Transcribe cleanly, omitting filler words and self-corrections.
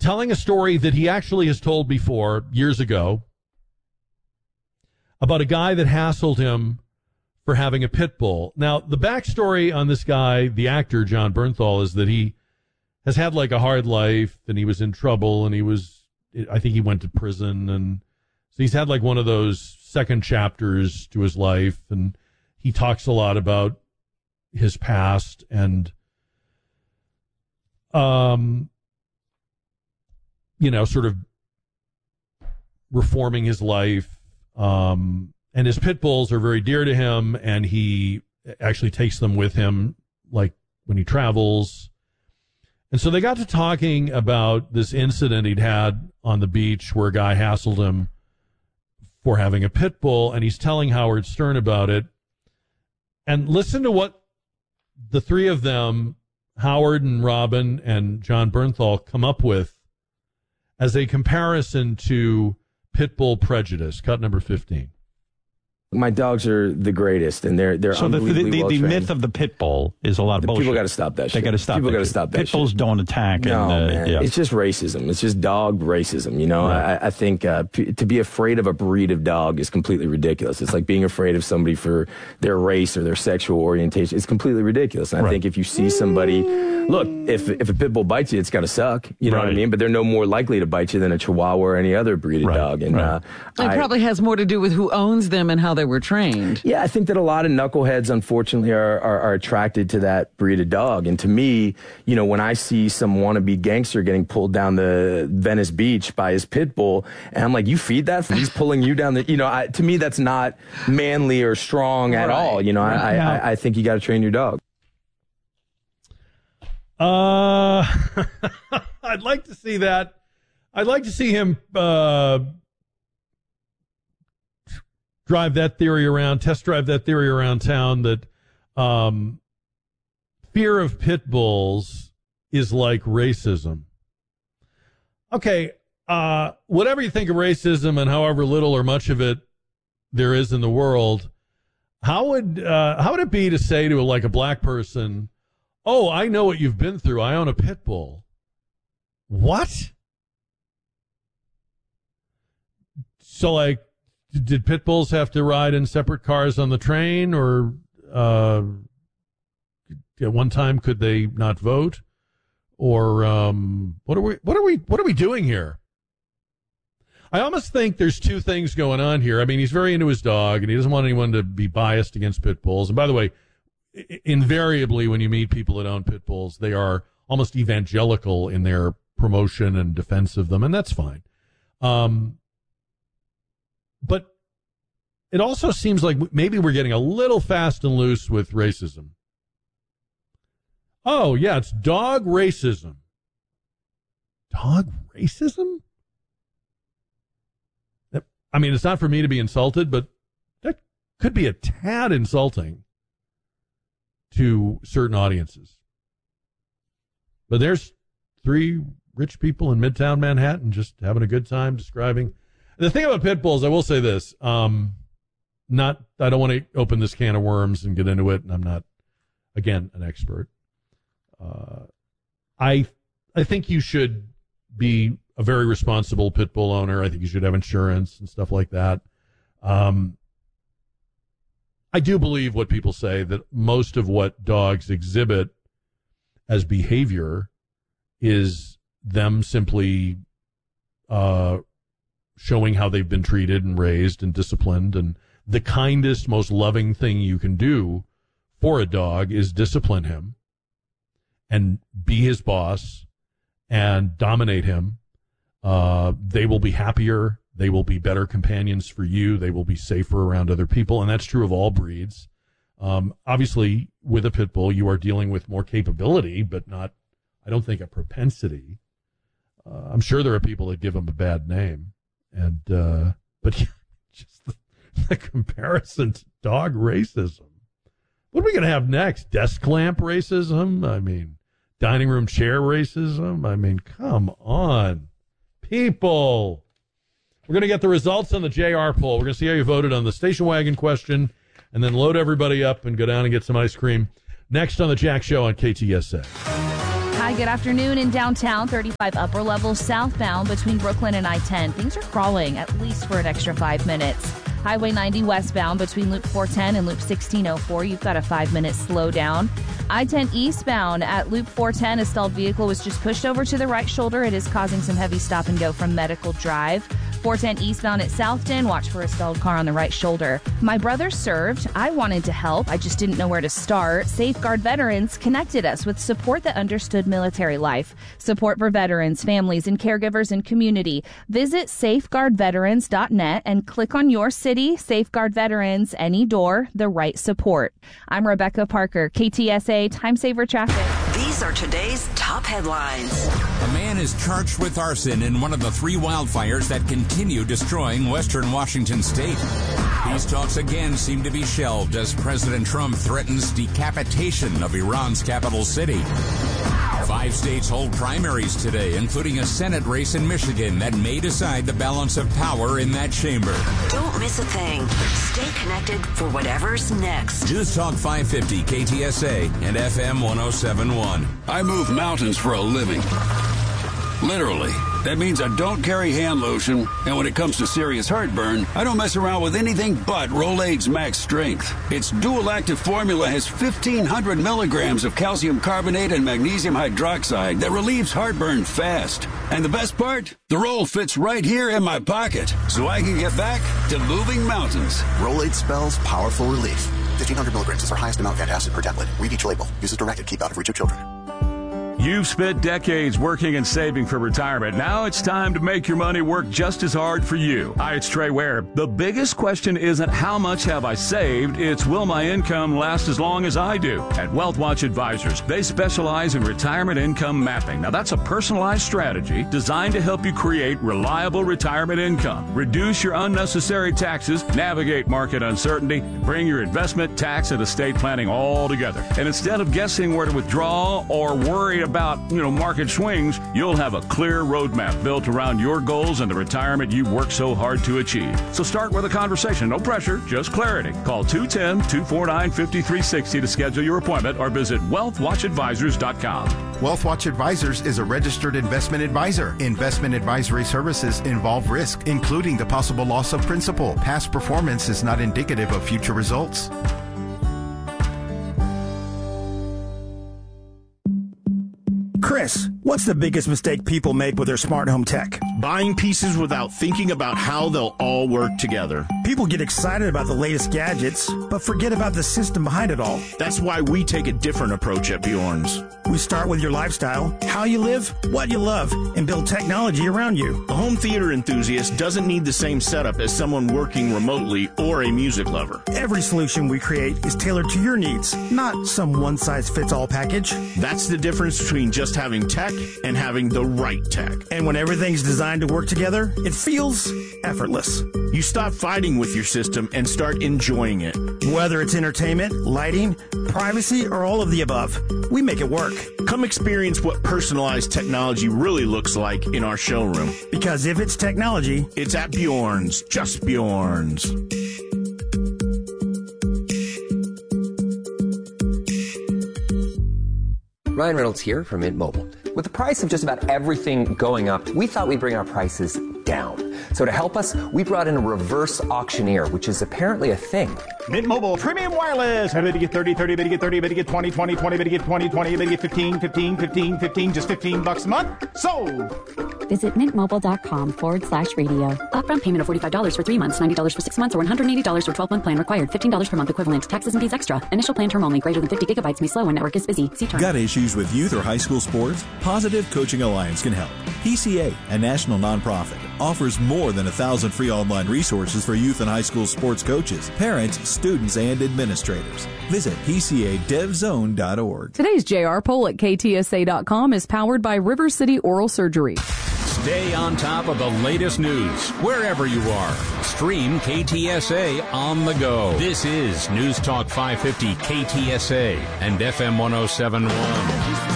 telling a story that he actually has told before years ago about a guy that hassled him for having a pit bull. Now, the backstory on this guy, the actor Jon Bernthal, is that he has had like a hard life and he was in trouble and I think he went to prison, and so he's had like one of those second chapters to his life, and he talks a lot about his past and sort of reforming his life. And his pit bulls are very dear to him, and he actually takes them with him, like when he travels. And so they got to talking about this incident he'd had on the beach where a guy hassled him for having a pit bull, and he's telling Howard Stern about it. And listen to what the three of them, Howard and Robin and Jon Bernthal, come up with as a comparison to pit bull prejudice. Cut number 15. My dogs are the greatest, and they're unbelievably well trained. The myth of the pit bull is a lot of bullshit. People got to stop that shit. They got to stop. People got to stop that pit bulls don't attack. No, man. Yeah. It's just racism. It's just dog racism. You know, right. I think to be afraid of a breed of dog is completely ridiculous. It's like being afraid of somebody for their race or their sexual orientation. It's completely ridiculous. And I think if you see somebody, look, if a pit bull bites you, it's got to suck. You know what I mean? But they're no more likely to bite you than a Chihuahua or any other breed of dog. And it probably has more to do with who owns them and how they were trained. Yeah, I think that a lot of knuckleheads, unfortunately, are attracted to that breed of dog. And to me, you know, when I see some wannabe gangster getting pulled down the Venice Beach by his pit bull, and I'm like, you feed that? He's pulling you down the, you know, to me, that's not manly or strong at all. You know, I think you got to train your dog. I'd like to see that. I'd like to see him test drive that theory around town that fear of pit bulls is like racism. Okay, whatever you think of racism and however little or much of it there is in the world, how would it be to say to a black person, "Oh, I know what you've been through. I own a pit bull." What? So, did pit bulls have to ride in separate cars on the train, or at one time could they not vote, or what are we doing here? I almost think there's two things going on here. I mean, he's very into his dog, and he doesn't want anyone to be biased against pit bulls. And by the way, invariably when you meet people that own pit bulls, they are almost evangelical in their promotion and defense of them, and that's fine. But it also seems like maybe we're getting a little fast and loose with racism. Oh, yeah, it's dog racism. Dog racism? I mean, it's not for me to be insulted, but that could be a tad insulting to certain audiences. But there's three rich people in Midtown Manhattan just having a good time describing. The thing about pit bulls, I will say this, I don't want to open this can of worms and get into it, and I'm not, again, an expert. I think you should be a very responsible pit bull owner. I think you should have insurance and stuff like that. I do believe what people say, that most of what dogs exhibit as behavior is them simply showing how they've been treated and raised and disciplined. And the kindest, most loving thing you can do for a dog is discipline him and be his boss and dominate him. They will be happier. They will be better companions for you. They will be safer around other people. And that's true of all breeds. Obviously, with a pit bull, you are dealing with more capability, but not, I don't think, a propensity. I'm sure there are people that give him a bad name. But just the comparison to dog racism. What are we going to have next? Desk clamp racism? I mean, dining room chair racism? I mean, come on, people. We're going to get the results on the JR poll. We're going to see how you voted on the station wagon question, and then load everybody up and go down and get some ice cream. Next on the Jack Show on KTSA. Hi, good afternoon in downtown. 35 upper level southbound between Brooklyn and I-10. Things are crawling at least for an extra 5 minutes. Highway 90 westbound between Loop 410 and Loop 1604. You've got a 5-minute slowdown. I-10 eastbound at Loop 410. A stalled vehicle was just pushed over to the right shoulder. It is causing some heavy stop and go from Medical Drive. 410 eastbound at Southton. Watch for a stalled car on the right shoulder. My brother served. I wanted to help. I just didn't know where to start. Safeguard Veterans connected us with support that understood military life. Support for veterans, families, and caregivers and community. Visit safeguardveterans.net and click on your city. Safeguard Veterans, any door, the right support. I'm Rebecca Parker, KTSA Time Saver Traffic. These are today's top headlines. A man is charged with arson in one of the 3 wildfires that continue destroying western Washington state. These talks again seem to be shelved as President Trump threatens decapitation of Iran's capital city. 5 states hold primaries today, including a Senate race in Michigan that may decide the balance of power in that chamber. Don't miss a thing. Stay connected for whatever's next. News Talk 550 KTSA and FM 107.1. I move mountains for a living. Literally. That means I don't carry hand lotion, and when it comes to serious heartburn, I don't mess around with anything but Rolaids Max Strength. Its dual-active formula has 1,500 milligrams of calcium carbonate and magnesium hydroxide that relieves heartburn fast. And the best part? The roll fits right here in my pocket, so I can get back to moving mountains. Rolaids spells powerful relief. 1,500 milligrams is our highest amount of antacid per tablet. Read each label. Use as directed. Keep out of reach of children. You've spent decades working and saving for retirement. Now it's time to make your money work just as hard for you. Hi, it's Trey Ware. The biggest question isn't how much have I saved, it's will my income last as long as I do. At WealthWatch Advisors, they specialize in retirement income mapping. Now that's a personalized strategy designed to help you create reliable retirement income, reduce your unnecessary taxes, navigate market uncertainty, and bring your investment, tax, and estate planning all together. And instead of guessing where to withdraw or worry about market swings, you'll have a clear roadmap built around your goals and the retirement you've worked so hard to achieve. So start with a conversation. No pressure, just clarity. Call 210-249-5360 to schedule your appointment or visit wealthwatchadvisors.com. WealthWatch Advisors is a registered investment advisor. Investment advisory services involve risk, including the possible loss of principal. Past performance is not indicative of future results. Chris, what's the biggest mistake people make with their smart home tech? Buying pieces without thinking about how they'll all work together. People get excited about the latest gadgets, but forget about the system behind it all. That's why we take a different approach at Bjorn's. We start with your lifestyle, how you live, what you love, and build technology around you. A home theater enthusiast doesn't need the same setup as someone working remotely or a music lover. Every solution we create is tailored to your needs, not some one-size-fits-all package. That's the difference between just having tech and having the right tech. And when everything's designed to work together, it feels effortless. You stop fighting with your system and start enjoying it. Whether it's entertainment, lighting, privacy, or all of the above, we make it work. Come experience what personalized technology really looks like in our showroom. Because if it's technology, it's at Bjorn's, just Bjorn's. Ryan Reynolds here from Mint Mobile. With the price of just about everything going up, we thought we'd bring our prices down. So to help us, we brought in a reverse auctioneer, which is apparently a thing. Mint Mobile Premium Wireless. How to get 30, 30, better get 30, better get 20, 20, 20, better get 20, 20, better get 15, 15, 15, 15, just $15 a month. Sold! Visit mintmobile.com/radio. Upfront payment of $45 for 3 months, $90 for 6 months, or $180 for 12-month plan required. $15 per month equivalent. Taxes and fees extra. Initial plan term only. Greater than 50 gigabytes may slow when network is busy. See terms. Got issues with youth or high school sports? Positive Coaching Alliance can help. PCA, a national nonprofit, offers more than 1,000 free online resources for youth and high school sports coaches, parents, students, and administrators. Visit PCADevZone.org. Today's JR poll at KTSA.com is powered by River City Oral Surgery. Stay on top of the latest news wherever you are. Stream KTSA on the go. This is News Talk 550 KTSA and FM 107.1.